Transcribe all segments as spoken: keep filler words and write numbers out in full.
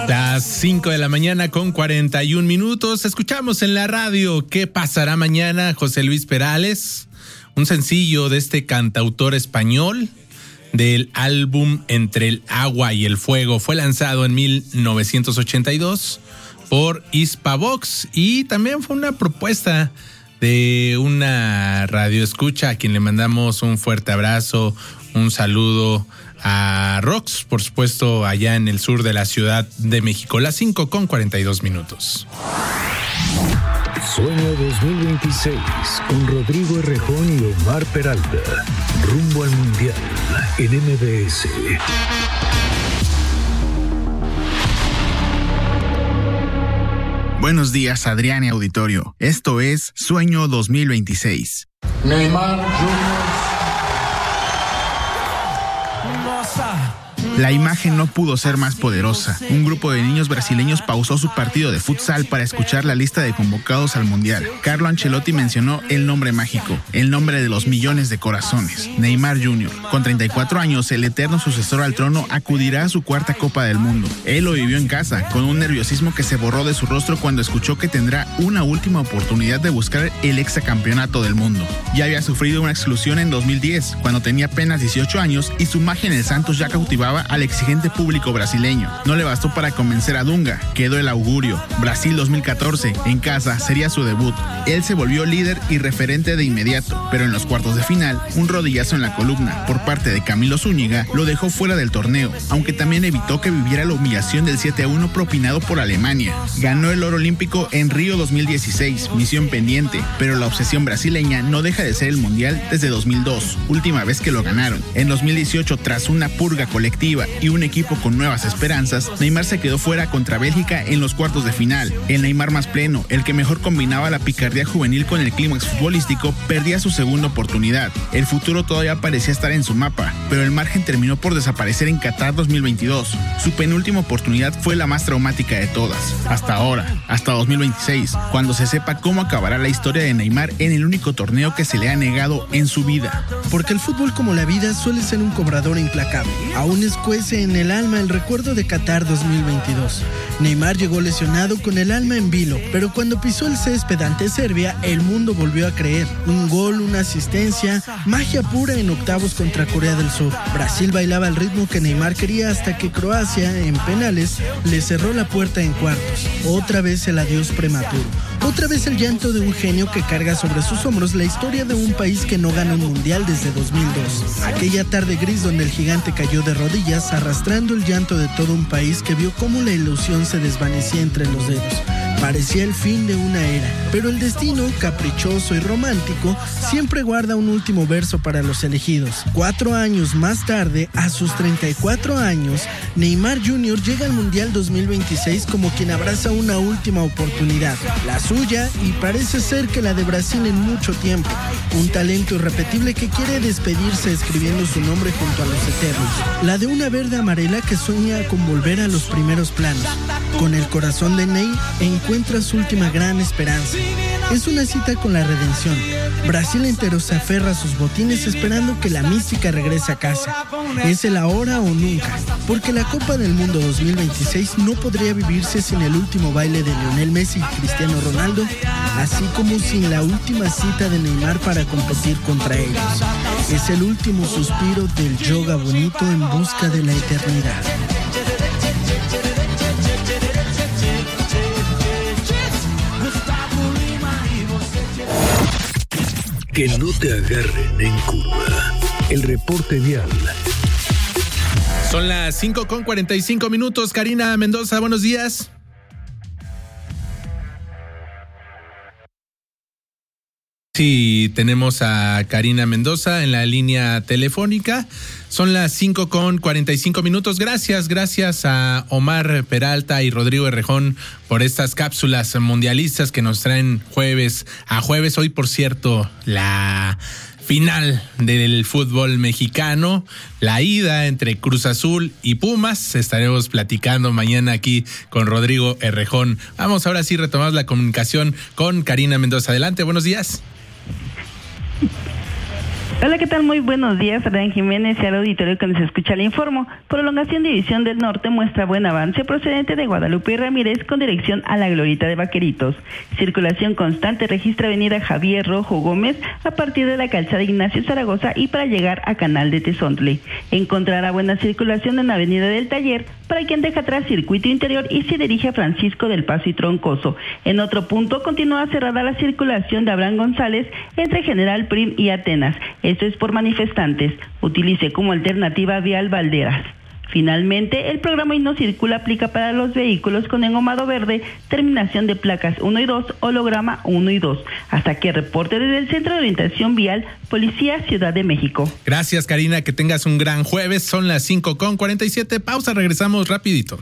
Las cinco de la mañana con cuarenta y un minutos. Escuchamos en la radio ¿Qué pasará mañana? José Luis Perales, un sencillo de este cantautor español del álbum Entre el agua y el fuego. Fue lanzado en mil novecientos ochenta y dos por Hispavox y también fue una propuesta de una radioescucha a quien le mandamos un fuerte abrazo, un saludo a Rox, por supuesto, allá en el sur de la Ciudad de México. Las cinco con cuarenta y dos minutos. Sueño dos mil veintiséis con Rodrigo Errejón y Omar Peralta. Rumbo al Mundial en M B S. Buenos días, Adrián y auditorio. Esto es Sueño dos mil veintiséis. Neymar Junior La imagen no pudo ser más poderosa. Un grupo de niños brasileños pausó su partido de futsal para escuchar la lista de convocados al Mundial. Carlo Ancelotti mencionó el nombre mágico, el nombre de los millones de corazones, Neymar junior Con treinta y cuatro años, el eterno sucesor al trono acudirá a su cuarta Copa del Mundo. Él lo vivió en casa, con un nerviosismo que se borró de su rostro cuando escuchó que tendrá una última oportunidad de buscar el hexacampeonato del mundo. Ya había sufrido una exclusión en dos mil diez, cuando tenía apenas dieciocho años y su magia en el Santos ya cautivaba al exigente público brasileño. No le bastó para convencer a Dunga. Quedó el augurio. Brasil dos mil catorce, en casa, sería su debut. Él se volvió líder y referente de inmediato, pero en los cuartos de final, un rodillazo en la columna por parte de Camilo Zúñiga lo dejó fuera del torneo, aunque también evitó que viviera la humillación del siete a uno propinado por Alemania. Ganó el oro olímpico en Río dos mil dieciséis, misión pendiente, pero la obsesión brasileña no deja de ser el mundial desde dos mil dos, última vez que lo ganaron. En dos mil dieciocho, tras una purga colectiva y un equipo con nuevas esperanzas, Neymar se quedó fuera contra Bélgica en los cuartos de final. El Neymar más pleno, el que mejor combinaba la picardía juvenil con el clímax futbolístico, perdía su segunda oportunidad. El futuro todavía parecía estar en su mapa, pero el margen terminó por desaparecer en Qatar dos mil veintidós. Su penúltima oportunidad fue la más traumática de todas. Hasta ahora, hasta dos mil veintiséis, cuando se sepa cómo acabará la historia de Neymar en el único torneo que se le ha negado en su vida. Porque el fútbol, como la vida, suele ser un cobrador implacable. Aún escuece en el alma el recuerdo de Qatar dos mil veintidós. Neymar llegó lesionado con el alma en vilo, pero cuando pisó el césped ante Serbia, el mundo volvió a creer. Un gol, una asistencia, magia pura en octavos contra Corea del Sur. Brasil bailaba al ritmo que Neymar quería hasta que Croacia, en penales, le cerró la puerta en cuartos. Otra vez el adiós prematuro. Otra vez el llanto de un genio que carga sobre sus hombros la historia de un país que no gana un mundial desde dos mil dos. Aquella tarde gris donde el gigante cayó de rodillas, arrastrando el llanto de todo un país que vio cómo la ilusión se desvanecía entre los dedos. Parecía el fin de una era, pero el destino, caprichoso y romántico, siempre guarda un último verso para los elegidos. Cuatro años más tarde, a sus treinta y cuatro años, Neymar junior llega al Mundial dos mil veintiséis como quien abraza una última oportunidad, la suya y parece ser que la de Brasil en mucho tiempo. Un talento irrepetible que quiere despedirse escribiendo su nombre junto a los eternos. La de una verde amarela que sueña con volver a los primeros planos. Con el corazón de Ney encuentra su última gran esperanza. Es una cita con la redención. Brasil entero se aferra a sus botines esperando que la mística regrese a casa. Es el ahora o nunca, porque la Copa del Mundo dos mil veintiséis no podría vivirse sin el último baile de Lionel Messi y Cristiano Ronaldo, así como sin la última cita de Neymar para competir contra ellos. Es el último suspiro del yoga bonito en busca de la eternidad. Que no te agarren en curva. El reporte vial. Son las cinco con cuarenta y cinco minutos. Karina Mendoza, buenos días. Sí, tenemos a Karina Mendoza en la línea telefónica. Son las cinco con cuarenta y cinco minutos. Gracias, gracias a Omar Peralta y Rodrigo Errejón por estas cápsulas mundialistas que nos traen jueves a jueves. Hoy, por cierto, la final del fútbol mexicano, la ida entre Cruz Azul y Pumas. Estaremos platicando mañana aquí con Rodrigo Errejón. Vamos ahora sí retomar la comunicación con Karina Mendoza. Adelante, buenos días. Hola, ¿qué tal? Muy buenos días, Adrián Jiménez y al auditorio que nos escucha. Le informo. Prolongación División del Norte muestra buen avance procedente de Guadalupe y Ramírez con dirección a la Glorieta de Vaqueritos. Circulación constante registra avenida Javier Rojo Gómez a partir de la calzada Ignacio Zaragoza y para llegar a Canal de Tezontle. Encontrará buena circulación en la avenida del Taller para quien deja atrás circuito interior y se dirige a Francisco del Paso y Troncoso. En otro punto continúa cerrada la circulación de Abraham González entre General Prim y Atenas. Esto es por manifestantes. Utilice como alternativa vial Valderas. Finalmente, el programa Y No Circula aplica para los vehículos con engomado verde, terminación de placas uno y dos, holograma uno y dos. Hasta que reporte desde el Centro de Orientación Vial, Policía Ciudad de México. Gracias, Karina, que tengas un gran jueves. Son las cinco con cuarenta y siete. Pausa, regresamos rapidito.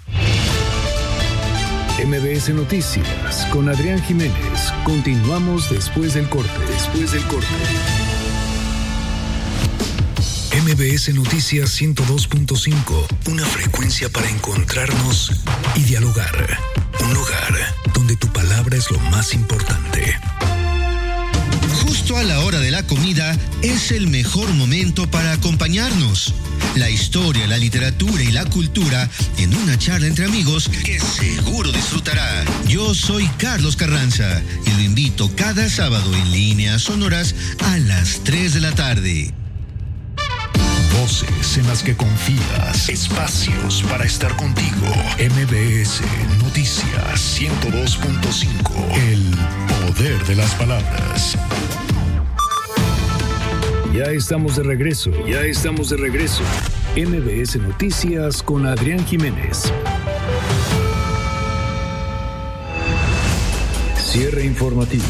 M B S Noticias con Adrián Jiménez. Continuamos después del corte. Después del corte. M B S Noticias ciento dos punto cinco, una frecuencia para encontrarnos y dialogar. Un lugar donde tu palabra es lo más importante. Justo a la hora de la comida es el mejor momento para acompañarnos. La historia, la literatura y la cultura en una charla entre amigos que seguro disfrutará. Yo soy Carlos Carranza y lo invito cada sábado en líneas sonoras a las tres de la tarde. Voces en las que confías, espacios para estar contigo. M B S Noticias ciento dos punto cinco. El poder de las palabras. Ya estamos de regreso, ya estamos de regreso. M B S Noticias con Adrián Jiménez. Cierre informativo.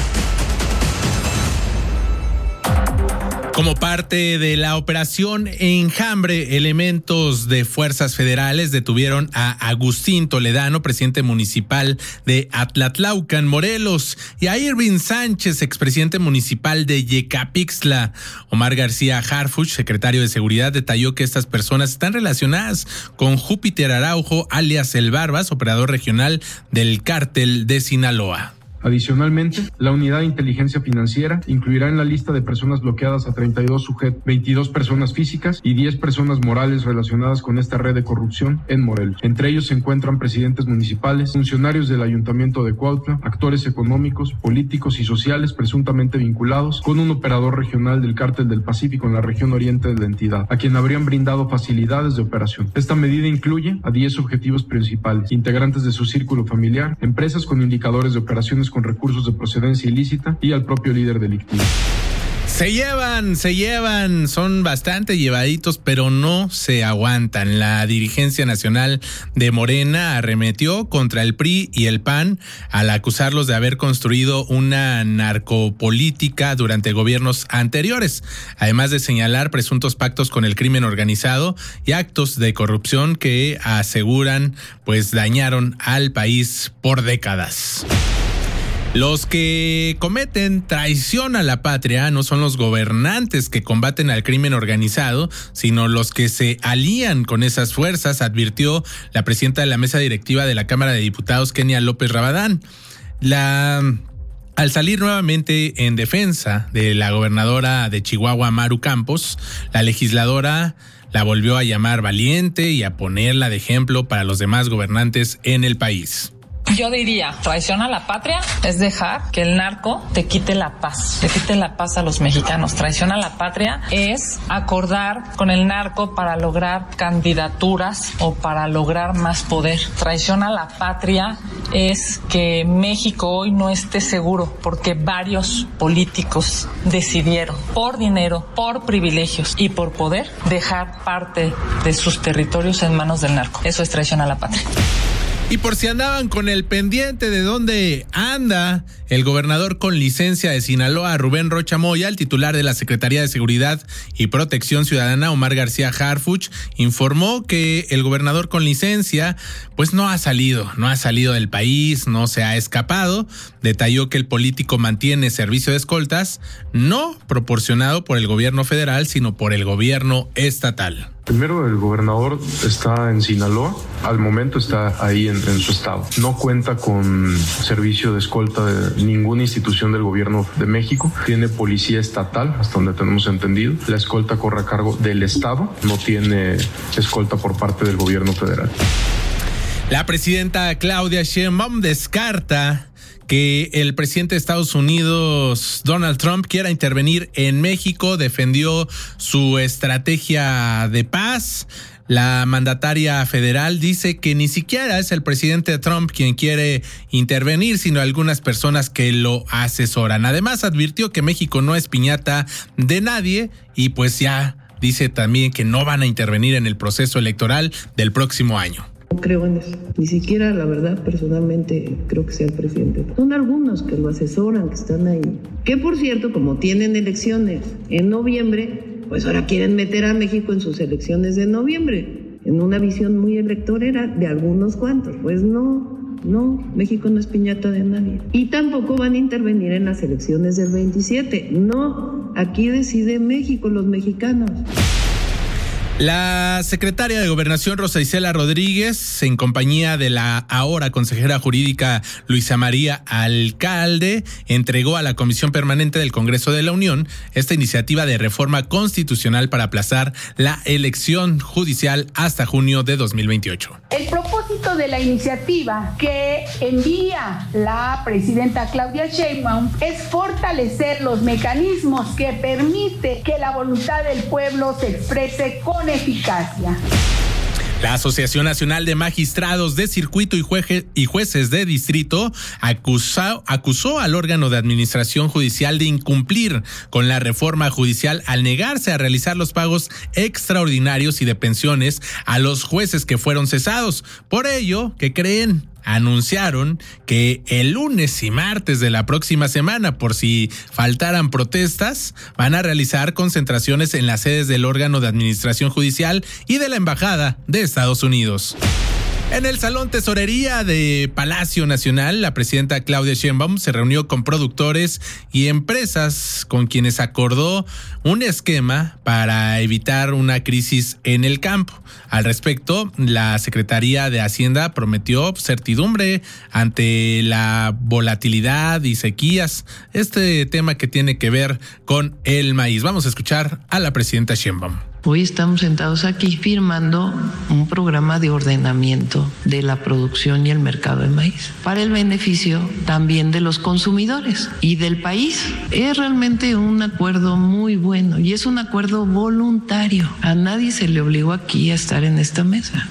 Como parte de la operación Enjambre, elementos de fuerzas federales detuvieron a Agustín Toledano, presidente municipal de Atlatlaucan, Morelos, y a Irving Sánchez, expresidente municipal de Yecapixtla. Omar García Harfuch, secretario de Seguridad, detalló que estas personas están relacionadas con Júpiter Araujo, alias El Barbas, operador regional del cártel de Sinaloa. Adicionalmente, la Unidad de Inteligencia Financiera incluirá en la lista de personas bloqueadas a treinta y dos sujetos, veintidós personas físicas y diez personas morales relacionadas con esta red de corrupción en Morelos. Entre ellos se encuentran presidentes municipales, funcionarios del Ayuntamiento de Cuautla, actores económicos, políticos y sociales presuntamente vinculados con un operador regional del Cártel del Pacífico en la región oriente de la entidad, a quien habrían brindado facilidades de operación. Esta medida incluye a diez objetivos principales, integrantes de su círculo familiar, empresas con indicadores de operaciones con recursos de procedencia ilícita y al propio líder delictivo. Se llevan, se llevan, son bastante llevaditos, pero no se aguantan. La dirigencia nacional de Morena arremetió contra el P R I y el P A N al acusarlos de haber construido una narcopolítica durante gobiernos anteriores, además de señalar presuntos pactos con el crimen organizado y actos de corrupción que aseguran pues dañaron al país por décadas. Los que cometen traición a la patria no son los gobernantes que combaten al crimen organizado, sino los que se alían con esas fuerzas, advirtió la presidenta de la mesa directiva de la Cámara de Diputados, Kenia López Rabadán. La... Al salir nuevamente en defensa de la gobernadora de Chihuahua, Maru Campos, la legisladora la volvió a llamar valiente y a ponerla de ejemplo para los demás gobernantes en el país. Yo diría, traición a la patria es dejar que el narco te quite la paz, te quite la paz a los mexicanos. Traición a la patria es acordar con el narco para lograr candidaturas o para lograr más poder. Traición a la patria es que México hoy no esté seguro porque varios políticos decidieron por dinero, por privilegios y por poder dejar parte de sus territorios en manos del narco. Eso es traición a la patria. Y por si andaban con el pendiente de dónde anda el gobernador con licencia de Sinaloa, Rubén Rocha Moya, el titular de la Secretaría de Seguridad y Protección Ciudadana, Omar García Harfuch, informó que el gobernador con licencia pues no ha salido, no ha salido del país, no se ha escapado. Detalló que el político mantiene servicio de escoltas, no proporcionado por el gobierno federal, sino por el gobierno estatal. Primero, el gobernador está en Sinaloa, al momento está ahí en, en su estado. No cuenta con servicio de escolta de ninguna institución del gobierno de México. Tiene policía estatal, hasta donde tenemos entendido. La escolta corre a cargo del estado, no tiene escolta por parte del gobierno federal. La presidenta Claudia Sheinbaum descarta que el presidente de Estados Unidos, Donald Trump, quiera intervenir en México. Defendió su estrategia de paz. La mandataria federal dice que ni siquiera es el presidente Trump quien quiere intervenir, sino algunas personas que lo asesoran. Además, advirtió que México no es piñata de nadie y pues ya dice también que no van a intervenir en el proceso electoral del próximo año. No creo en eso, ni siquiera, la verdad, personalmente creo que sea el presidente. Son algunos que lo asesoran, que están ahí. Que por cierto, como tienen elecciones en noviembre, pues ahora quieren meter a México en sus elecciones de noviembre, en una visión muy electorera de algunos cuantos. Pues no, no, México no es piñata de nadie. Y tampoco van a intervenir en las elecciones del veintisiete. No, aquí decide México, los mexicanos. La secretaria de Gobernación, Rosa Isela Rodríguez, en compañía de la ahora consejera jurídica Luisa María Alcalde, entregó a la Comisión Permanente del Congreso de la Unión esta iniciativa de reforma constitucional para aplazar la elección judicial hasta junio de dos mil veintiocho. El propósito de la iniciativa que envía la presidenta Claudia Sheinbaum es fortalecer los mecanismos que permiten que la voluntad del pueblo se exprese con eficacia. La Asociación Nacional de Magistrados de Circuito y, jueje, y Jueces de Distrito acusó, acusó al órgano de administración judicial de incumplir con la reforma judicial al negarse a realizar los pagos extraordinarios y de pensiones a los jueces que fueron cesados. Por ello, ¿qué creen? Anunciaron que el lunes y martes de la próxima semana, por si faltaran protestas, van a realizar concentraciones en las sedes del órgano de administración judicial y de la Embajada de Estados Unidos. En el Salón Tesorería de Palacio Nacional, la presidenta Claudia Sheinbaum se reunió con productores y empresas con quienes acordó un esquema para evitar una crisis en el campo. Al respecto, la Secretaría de Hacienda prometió certidumbre ante la volatilidad y sequías, este tema que tiene que ver con el maíz. Vamos a escuchar a la presidenta Sheinbaum. Hoy estamos sentados aquí firmando un programa de ordenamiento de la producción y el mercado de maíz para el beneficio también de los consumidores y del país. Es realmente un acuerdo muy bueno y es un acuerdo voluntario. A nadie se le obligó aquí a estar en esta mesa.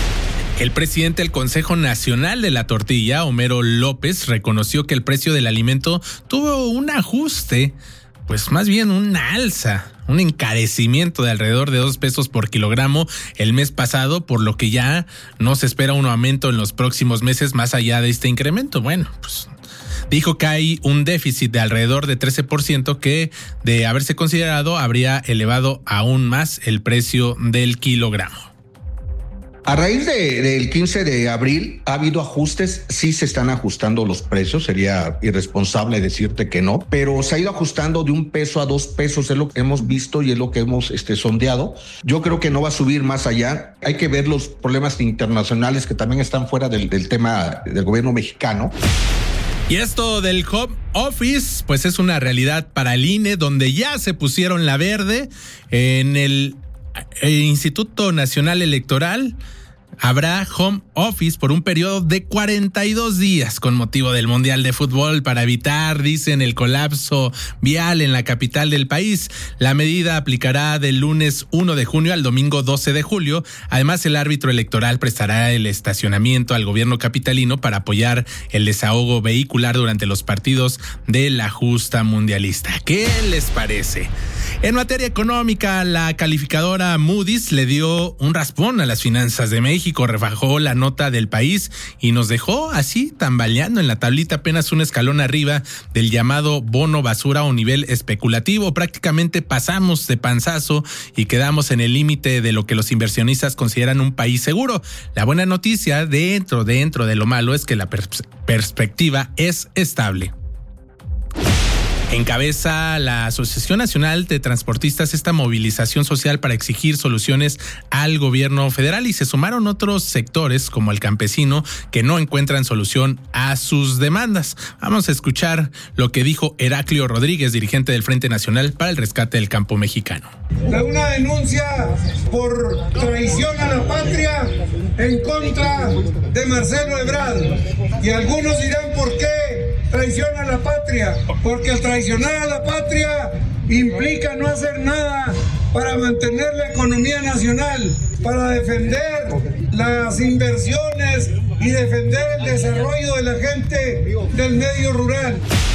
El presidente del Consejo Nacional de la Tortilla, Homero López, reconoció que el precio del alimento tuvo un ajuste, pues más bien una alza, un encarecimiento de alrededor de dos pesos por kilogramo el mes pasado, por lo que ya no se espera un aumento en los próximos meses más allá de este incremento. Bueno, pues dijo que hay un déficit de alrededor de trece por ciento que, de haberse considerado, habría elevado aún más el precio del kilogramo. A raíz de, del quince de abril ha habido ajustes, sí se están ajustando los precios, sería irresponsable decirte que no, pero se ha ido ajustando de un peso a dos pesos, es lo que hemos visto y es lo que hemos este, sondeado. Yo creo que no va a subir más allá, hay que ver los problemas internacionales que también están fuera del, del tema del gobierno mexicano. Y esto del home office, pues es una realidad para el I N E, donde ya se pusieron la verde. En el, el Instituto Nacional Electoral habrá home office por un periodo de cuarenta y dos días con motivo del Mundial de Fútbol para evitar, dicen, el colapso vial en la capital del país. La medida aplicará del lunes uno de junio al domingo doce de julio. Además, el árbitro electoral prestará el estacionamiento al gobierno capitalino para apoyar el desahogo vehicular durante los partidos de la justa mundialista. ¿Qué les parece? En materia económica, la calificadora Moody's le dio un raspón a las finanzas de México, rebajó la nota del país y nos dejó así tambaleando en la tablita, apenas un escalón arriba del llamado bono basura o nivel especulativo. Prácticamente pasamos de panzazo y quedamos en el límite de lo que los inversionistas consideran un país seguro. La buena noticia dentro, dentro de lo malo es que la pers- perspectiva es estable. Encabeza la Asociación Nacional de Transportistas esta movilización social para exigir soluciones al gobierno federal y se sumaron otros sectores como el campesino que no encuentran solución a sus demandas. Vamos a escuchar lo que dijo Heraclio Rodríguez, dirigente del Frente Nacional para el Rescate del Campo Mexicano. Una denuncia por traición a la patria en contra de Marcelo Ebrard. Y algunos dirán por qué traiciona a la patria, porque al traicionar a la patria implica no hacer nada para mantener la economía nacional, para defender las inversiones y defender el desarrollo de la gente del medio rural.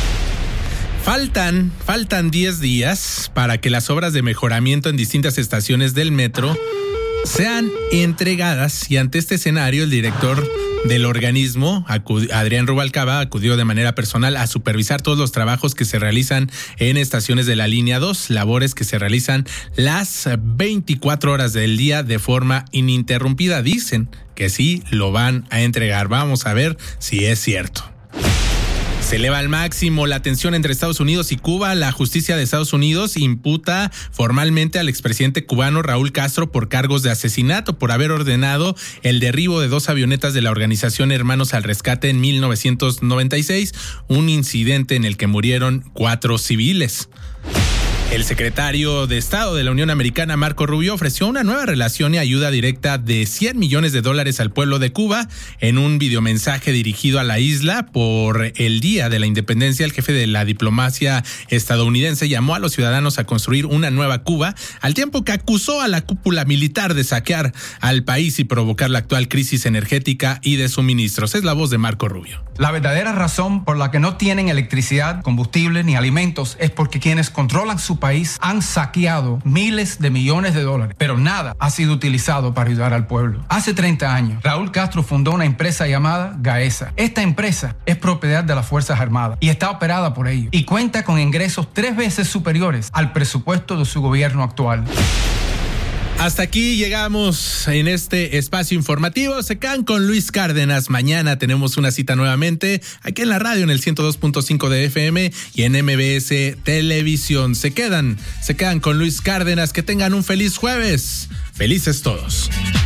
Faltan, faltan diez días para que las obras de mejoramiento en distintas estaciones del metro sean entregadas y ante este escenario el director del organismo, Adrián Rubalcaba, acudió de manera personal a supervisar todos los trabajos que se realizan en estaciones de la línea dos, labores que se realizan las veinticuatro horas del día de forma ininterrumpida. Dicen que sí lo van a entregar. Vamos a ver si es cierto. Se eleva al máximo la tensión entre Estados Unidos y Cuba. La justicia de Estados Unidos imputa formalmente al expresidente cubano Raúl Castro por cargos de asesinato por haber ordenado el derribo de dos avionetas de la organización Hermanos al Rescate en mil novecientos noventa y seis, un incidente en el que murieron cuatro civiles. El secretario de Estado de la Unión Americana, Marco Rubio, ofreció una nueva relación y ayuda directa de cien millones de dólares al pueblo de Cuba. En un videomensaje dirigido a la isla por el Día de la Independencia, el jefe de la diplomacia estadounidense llamó a los ciudadanos a construir una nueva Cuba, al tiempo que acusó a la cúpula militar de saquear al país y provocar la actual crisis energética y de suministros. Es la voz de Marco Rubio. La verdadera razón por la que no tienen electricidad, combustible ni alimentos es porque quienes controlan su país han saqueado miles de millones de dólares, pero nada ha sido utilizado para ayudar al pueblo. Hace treinta años, Raúl Castro fundó una empresa llamada Gaesa. Esta empresa es propiedad de las Fuerzas Armadas y está operada por ellos y cuenta con ingresos tres veces superiores al presupuesto de su gobierno actual. Hasta aquí llegamos en este espacio informativo. Se quedan con Luis Cárdenas. Mañana tenemos una cita nuevamente aquí en la radio en el ciento dos punto cinco de F M y en M B S Televisión. Se quedan, se quedan con Luis Cárdenas. Que tengan un feliz jueves. Felices todos.